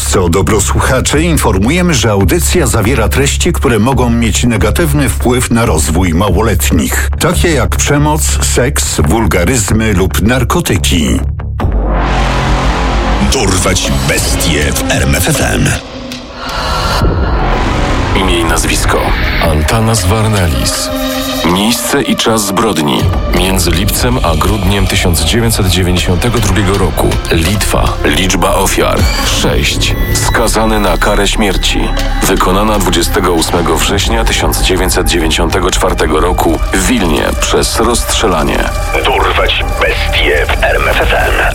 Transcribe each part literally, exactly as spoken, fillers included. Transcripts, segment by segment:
trosce o dobro słuchaczy informujemy, że audycja zawiera treści, które mogą mieć negatywny wpływ na rozwój małoletnich, takie jak przemoc, seks, wulgaryzmy lub narkotyki. Dorwać bestie w R M F F M. Imię i nazwisko: Antanas Varnelis. Miejsce i czas zbrodni: między lipcem a grudniem tysiąc dziewięćset dziewięćdziesiątego drugiego roku. Litwa. Liczba ofiar: sześć. Skazany na karę śmierci. Wykonana dwudziestego ósmego września tysiąc dziewięćset dziewięćdziesiątego czwartego roku w Wilnie przez rozstrzelanie. Dorwać bestie w R M F F M.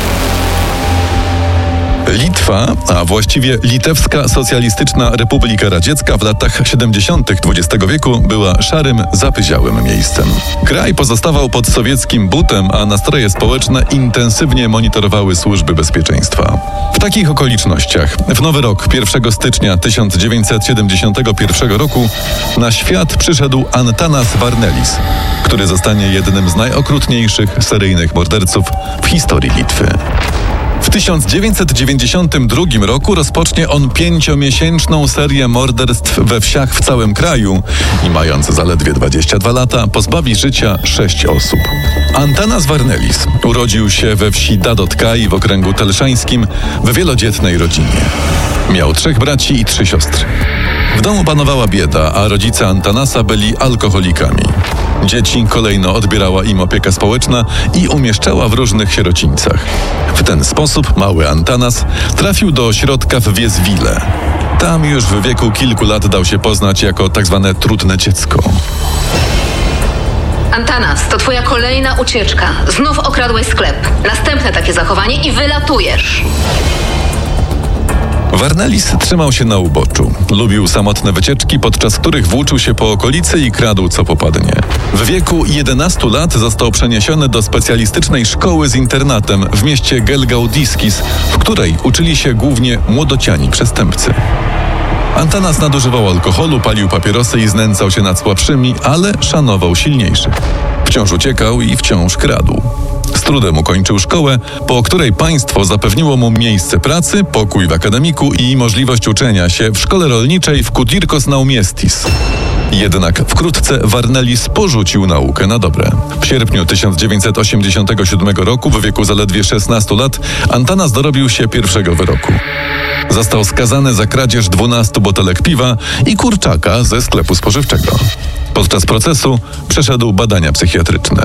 Litwa, a właściwie Litewska Socjalistyczna Republika Radziecka w latach siedemdziesiątych dwudziestego wieku była szarym, zapyziałym miejscem. Kraj pozostawał pod sowieckim butem, a nastroje społeczne intensywnie monitorowały służby bezpieczeństwa. W takich okolicznościach w nowy rok, pierwszego stycznia tysiąc dziewięćset siedemdziesiątego pierwszego roku, na świat przyszedł Antanas Varnelis, który zostanie jednym z najokrutniejszych seryjnych morderców w historii Litwy. W tysiąc dziewięćset dziewięćdziesiątym drugim roku rozpocznie on pięciomiesięczną serię morderstw we wsiach w całym kraju i mając zaledwie dwadzieścia dwa lata pozbawi życia sześć osób. Antanas Varnelis urodził się we wsi Dadotkaj w okręgu telszańskim w wielodzietnej rodzinie. Miał trzech braci i trzy siostry. W domu panowała bieda, a rodzice Antanasa byli alkoholikami. Dzieci kolejno odbierała im opieka społeczna i umieszczała w różnych sierocińcach. W ten sposób mały Antanas trafił do ośrodka w Wieswille. Tam już w wieku kilku lat dał się poznać jako tak zwane trudne dziecko. Antanas, to twoja kolejna ucieczka. Znów okradłeś sklep. Następne takie zachowanie i wylatujesz. Varnelis trzymał się na uboczu. Lubił samotne wycieczki, podczas których włóczył się po okolicy i kradł co popadnie. W wieku jedenastu lat został przeniesiony do specjalistycznej szkoły z internatem w mieście Gelgaudiskis, w której uczyli się głównie młodociani przestępcy. Antanas nadużywał alkoholu, palił papierosy i znęcał się nad słabszymi, ale szanował silniejszych. Wciąż uciekał i wciąż kradł. Z trudem ukończył szkołę, po której państwo zapewniło mu miejsce pracy, pokój w akademiku i możliwość uczenia się w szkole rolniczej w Kudirkos Naumiestis. Jednak wkrótce Varnelis porzucił naukę na dobre. W sierpniu tysiąc dziewięćset osiemdziesiątego siódmego roku, w wieku zaledwie szesnastu lat, Antanas dorobił się pierwszego wyroku. Został skazany za kradzież dwunastu butelek piwa i kurczaka ze sklepu spożywczego. Podczas procesu przeszedł badania psychiatryczne.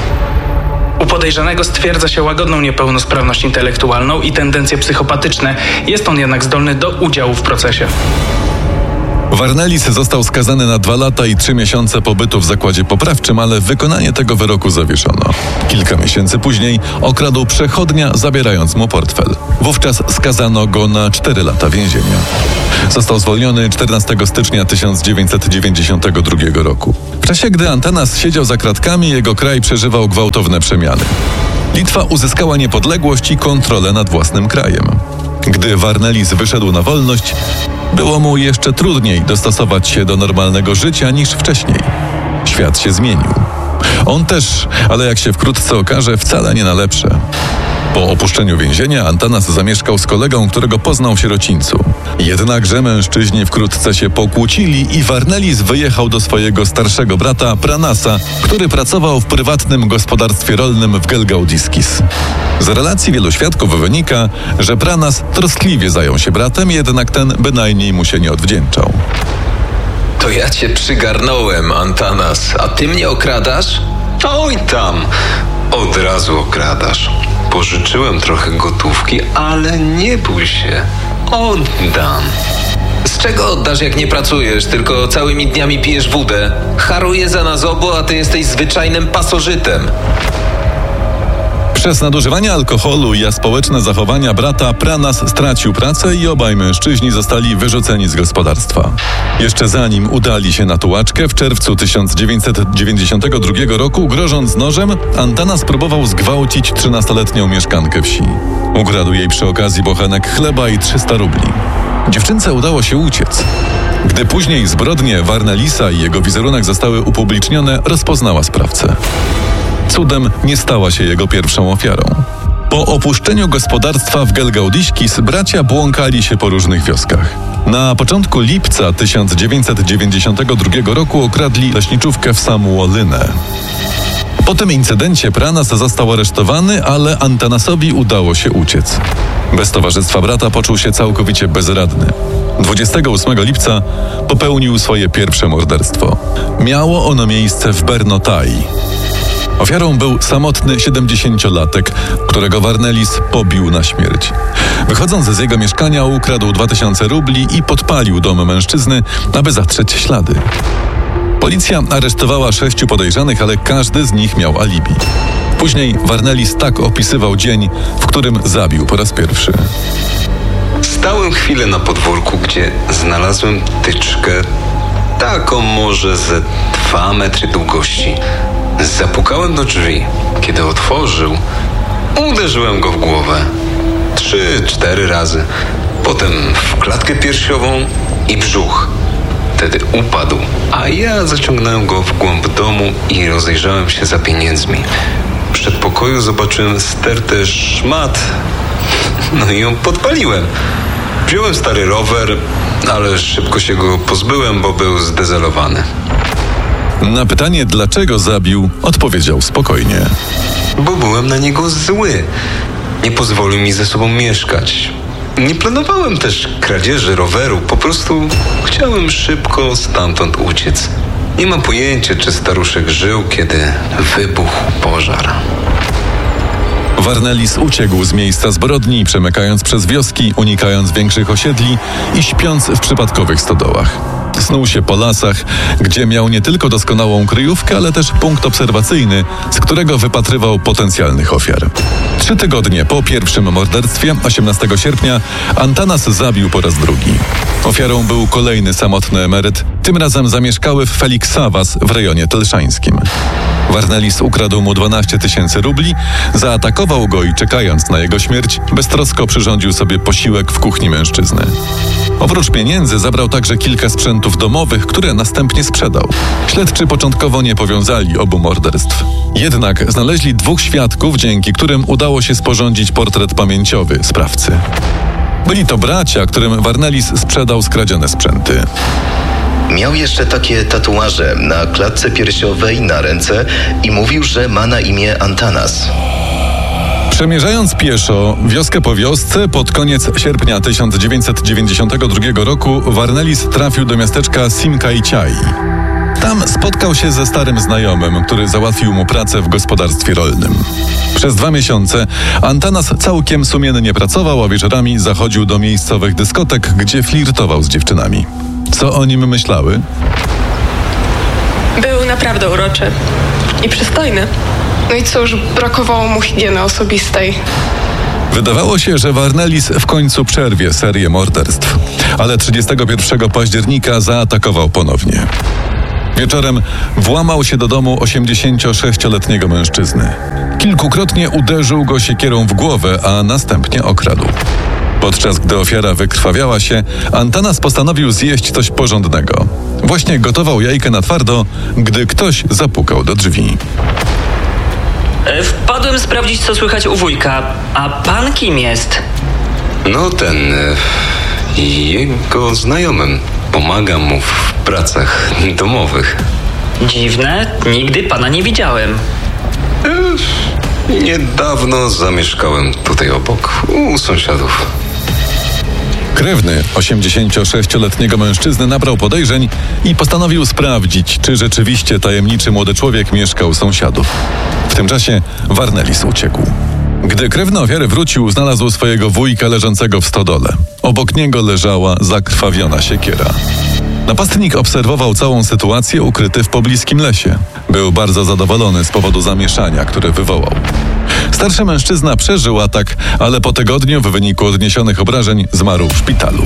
U podejrzanego stwierdza się łagodną niepełnosprawność intelektualną i tendencje psychopatyczne. Jest on jednak zdolny do udziału w procesie. Varnelis został skazany na dwa lata i trzy miesiące pobytu w zakładzie poprawczym, ale wykonanie tego wyroku zawieszono. Kilka miesięcy później okradł przechodnia, zabierając mu portfel. Wówczas skazano go na cztery lata więzienia. Został zwolniony czternastego stycznia tysiąc dziewięćset dziewięćdziesiątego drugiego roku. W czasie, gdy Antanas siedział za kratkami, jego kraj przeżywał gwałtowne przemiany. Litwa uzyskała niepodległość i kontrolę nad własnym krajem. Gdy Varnelis wyszedł na wolność, było mu jeszcze trudniej dostosować się do normalnego życia niż wcześniej. Świat się zmienił. On też, ale jak się wkrótce okaże, wcale nie na lepsze. Po opuszczeniu więzienia Antanas zamieszkał z kolegą, którego poznał w sierocińcu. Jednakże mężczyźni wkrótce się pokłócili i Varnelis wyjechał do swojego starszego brata Pranasa, który pracował w prywatnym gospodarstwie rolnym w Gelgaudiskis. Z relacji wielu świadków wynika, że Pranas troskliwie zajął się bratem, jednak ten bynajmniej mu się nie odwdzięczał. To ja cię przygarnąłem, Antanas, a ty mnie okradasz? Oj tam, od razu okradasz. Pożyczyłem trochę gotówki, ale nie bój się, oddam. Z czego oddasz, jak nie pracujesz, tylko całymi dniami pijesz wódę? Haruję za nas obu, a ty jesteś zwyczajnym pasożytem. Przez nadużywanie alkoholu i aspołeczne zachowania brata Pranas stracił pracę i obaj mężczyźni zostali wyrzuceni z gospodarstwa. Jeszcze zanim udali się na tułaczkę, w czerwcu tysiąc dziewięćset dziewięćdziesiątego drugiego roku, grożąc nożem, Antanas próbował zgwałcić trzynastoletnią mieszkankę wsi. Ukradł jej przy okazji bochenek chleba i trzysta rubli. Dziewczynce udało się uciec. Gdy później zbrodnie Varnelisa i jego wizerunek zostały upublicznione, rozpoznała sprawcę. Cudem nie stała się jego pierwszą ofiarą. Po opuszczeniu gospodarstwa w Gelgaudiškis bracia błąkali się po różnych wioskach. Na początku lipca tysiąc dziewięćset dziewięćdziesiątego drugiego roku okradli leśniczówkę w Samuolynę. Po tym incydencie Pranas został aresztowany, ale Antanasowi udało się uciec. Bez towarzystwa brata poczuł się całkowicie bezradny. dwudziestego ósmego lipca popełnił swoje pierwsze morderstwo. Miało ono miejsce w Bernotai. Ofiarą był samotny siedemdziesięciolatek, którego Varnelis pobił na śmierć. Wychodząc z jego mieszkania ukradł dwa tysiące rubli i podpalił dom mężczyzny, aby zatrzeć ślady. Policja aresztowała sześciu podejrzanych, ale każdy z nich miał alibi. Później Varnelis tak opisywał dzień, w którym zabił po raz pierwszy. Stałem chwilę na podwórku, gdzie znalazłem tyczkę, taką może ze dwa metry długości. Zapukałem do drzwi. Kiedy otworzył, uderzyłem go w głowę. Trzy, cztery razy. Potem w klatkę piersiową i brzuch. Wtedy upadł, a ja zaciągnąłem go w głąb domu i rozejrzałem się za pieniędzmi. W przedpokoju zobaczyłem stertę szmat, no i ją podpaliłem. Wziąłem stary rower, ale szybko się go pozbyłem, bo był zdezelowany. Na pytanie, dlaczego zabił, odpowiedział spokojnie. Bo byłem na niego zły. Nie pozwolił mi ze sobą mieszkać. Nie planowałem też kradzieży roweru, po prostu chciałem szybko stamtąd uciec. Nie mam pojęcia, czy staruszek żył, kiedy wybuchł pożar. Varnelis uciekł z miejsca zbrodni, przemykając przez wioski, unikając większych osiedli i śpiąc w przypadkowych stodołach. Snuł się po lasach, gdzie miał nie tylko doskonałą kryjówkę, ale też punkt obserwacyjny, z którego wypatrywał potencjalnych ofiar. Trzy tygodnie po pierwszym morderstwie, osiemnastego sierpnia, Antanas zabił po raz drugi. Ofiarą był kolejny samotny emeryt, tym razem zamieszkały w Feliksavas w rejonie telszańskim. Varnelis ukradł mu dwanaście tysięcy rubli, zaatakował go i czekając na jego śmierć, beztrosko przyrządził sobie posiłek w kuchni mężczyzny. Oprócz pieniędzy zabrał także kilka sprzętów domowych, które następnie sprzedał. Śledczy początkowo nie powiązali obu morderstw. Jednak znaleźli dwóch świadków, dzięki którym udało się sporządzić portret pamięciowy sprawcy. Byli to bracia, którym Varnelis sprzedał skradzione sprzęty. Miał jeszcze takie tatuaże na klatce piersiowej, na ręce i mówił, że ma na imię Antanas. Przemierzając pieszo, wioskę po wiosce, pod koniec sierpnia tysiąc dziewięćset dziewięćdziesiątego drugiego roku Varnelis trafił do miasteczka Simkaichai. Tam spotkał się ze starym znajomym, który załatwił mu pracę w gospodarstwie rolnym. Przez dwa miesiące Antanas całkiem sumiennie pracował, a wieczorami zachodził do miejscowych dyskotek, gdzie flirtował z dziewczynami. Co o nim myślały? Był naprawdę uroczy i przystojny. No i cóż, brakowało mu higieny osobistej. Wydawało się, że Varnelis w końcu przerwie serię morderstw, ale trzydziestego pierwszego października zaatakował ponownie. Wieczorem włamał się do domu osiemdziesięciosześcioletniego mężczyzny. Kilkukrotnie uderzył go siekierą w głowę, a następnie okradł. Podczas gdy ofiara wykrwawiała się, Antanas postanowił zjeść coś porządnego. Właśnie gotował jajkę na twardo, gdy ktoś zapukał do drzwi. Wpadłem sprawdzić, co słychać u wujka. A pan kim jest? No ten... jego znajomym. Pomagam mu w pracach domowych. Dziwne, nigdy pana nie widziałem. Ech, niedawno zamieszkałem tutaj obok, u sąsiadów. Krewny osiemdziesięciosześcioletniego mężczyzny nabrał podejrzeń i postanowił sprawdzić, czy rzeczywiście tajemniczy młody człowiek mieszkał u sąsiadów. W tym czasie Varnelis uciekł. Gdy krewny ofiary wrócił, znalazł swojego wujka leżącego w stodole. Obok niego leżała zakrwawiona siekiera. Napastnik obserwował całą sytuację ukryty w pobliskim lesie. Był bardzo zadowolony z powodu zamieszania, które wywołał. Starszy mężczyzna przeżył atak, ale po tygodniu w wyniku odniesionych obrażeń zmarł w szpitalu.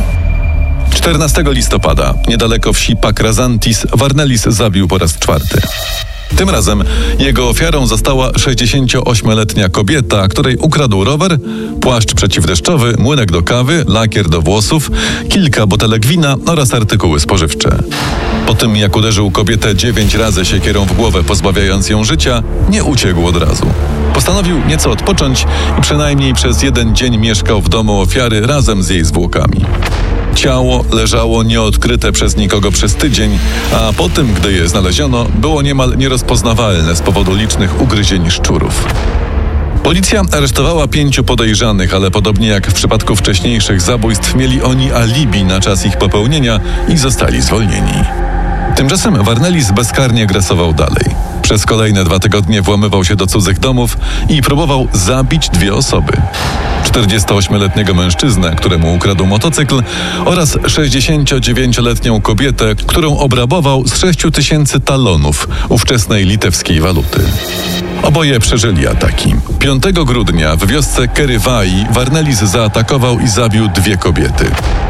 czternastego listopada, niedaleko wsi Pakrazantis, Varnelis zabił po raz czwarty. Tym razem jego ofiarą została sześćdziesięcioośmioletnia kobieta, której ukradł rower, płaszcz przeciwdeszczowy, młynek do kawy, lakier do włosów, kilka butelek wina oraz artykuły spożywcze. Po tym, jak uderzył kobietę dziewięć razy siekierą w głowę, pozbawiając ją życia, nie uciekł od razu. Postanowił nieco odpocząć i przynajmniej przez jeden dzień mieszkał w domu ofiary razem z jej zwłokami. Ciało leżało nieodkryte przez nikogo przez tydzień, a po tym, gdy je znaleziono, było niemal nierozpoznawalne z powodu licznych ugryzień szczurów. Policja aresztowała pięciu podejrzanych, ale podobnie jak w przypadku wcześniejszych zabójstw, mieli oni alibi na czas ich popełnienia i zostali zwolnieni. Tymczasem Varnelis bezkarnie grasował dalej. Przez kolejne dwa tygodnie włamywał się do cudzych domów i próbował zabić dwie osoby. czterdziestoośmioletniego mężczyznę, któremu ukradł motocykl, oraz sześćdziesięciodziewięcioletnią kobietę, którą obrabował z sześciu tysięcy talonów ówczesnej litewskiej waluty. Oboje przeżyli ataki. piątego grudnia w wiosce Kerywai Varnelis zaatakował i zabił dwie kobiety.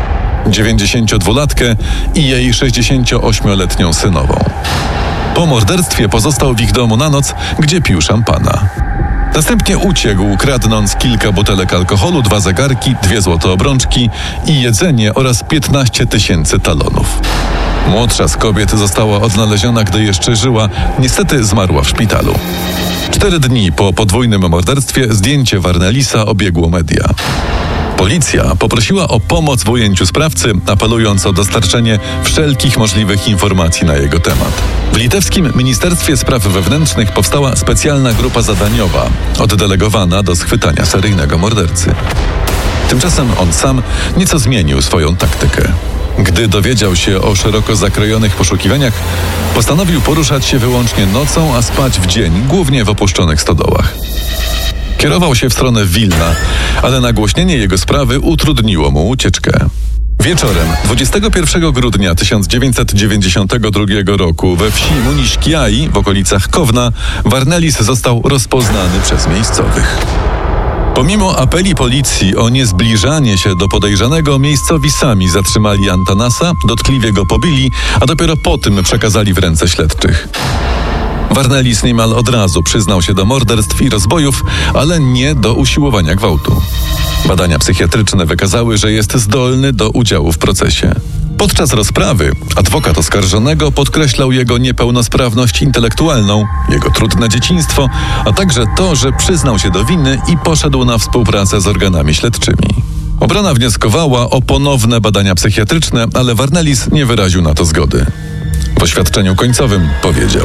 dziewięćdziesięciodwulatkę i jej sześćdziesięcioośmioletnią synową. Po morderstwie pozostał w ich domu na noc, gdzie pił szampana. Następnie uciekł, kradnąc kilka butelek alkoholu, dwa zegarki, dwie złote obrączki i jedzenie oraz piętnaście tysięcy talonów. Młodsza z kobiet została odnaleziona, gdy jeszcze żyła. Niestety zmarła w szpitalu. Cztery dni po podwójnym morderstwie zdjęcie Varnelisa obiegło media. Policja poprosiła o pomoc w ujęciu sprawcy, apelując o dostarczenie wszelkich możliwych informacji na jego temat. W litewskim Ministerstwie Spraw Wewnętrznych powstała specjalna grupa zadaniowa, oddelegowana do schwytania seryjnego mordercy. Tymczasem on sam nieco zmienił swoją taktykę. Gdy dowiedział się o szeroko zakrojonych poszukiwaniach, postanowił poruszać się wyłącznie nocą, a spać w dzień, głównie w opuszczonych stodołach. Kierował się w stronę Wilna, ale nagłośnienie jego sprawy utrudniło mu ucieczkę. Wieczorem dwudziestego pierwszego grudnia tysiąc dziewięćset dziewięćdziesiątego drugiego roku we wsi Muniśkiai w okolicach Kowna Varnelis został rozpoznany przez miejscowych. Pomimo apeli policji o niezbliżanie się do podejrzanego, miejscowi sami zatrzymali Antanasa, dotkliwie go pobili, a dopiero po tym przekazali w ręce śledczych. Varnelis niemal od razu przyznał się do morderstw i rozbojów, ale nie do usiłowania gwałtu. Badania psychiatryczne wykazały, że jest zdolny do udziału w procesie. Podczas rozprawy adwokat oskarżonego podkreślał jego niepełnosprawność intelektualną, jego trudne dzieciństwo, a także to, że przyznał się do winy i poszedł na współpracę z organami śledczymi. Obrona wnioskowała o ponowne badania psychiatryczne, ale Varnelis nie wyraził na to zgody. W oświadczeniu końcowym powiedział: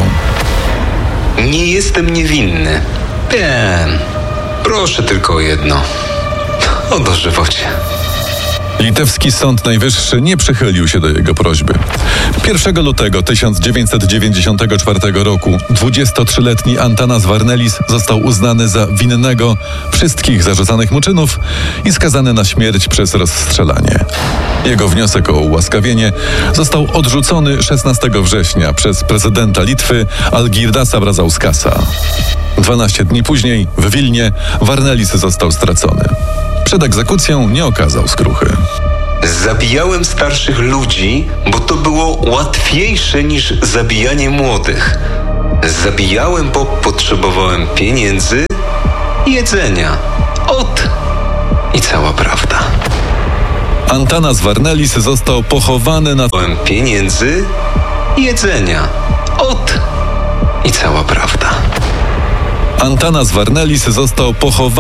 Nie jestem niewinny. Wiem. Proszę tylko o jedno. O dożywocie. Litewski Sąd Najwyższy nie przychylił się do jego prośby. pierwszego lutego tysiąc dziewięćset dziewięćdziesiątego czwartego roku dwudziestotrzyletni Antanas Varnelis został uznany za winnego wszystkich zarzucanych mu czynów i skazany na śmierć przez rozstrzelanie. Jego wniosek o ułaskawienie został odrzucony szesnastego września przez prezydenta Litwy Algirdasa Brazauskasa. dwanaście dni później w Wilnie Varnelis został stracony. Przed egzekucją nie okazał skruchy. Zabijałem starszych ludzi, bo to było łatwiejsze niż zabijanie młodych. Zabijałem, bo potrzebowałem pieniędzy i jedzenia. Ot i cała prawda. Antanas Varnelis został pochowany na... pieniędzy i jedzenia. Ot i cała prawda. Antanas Varnelis został pochowany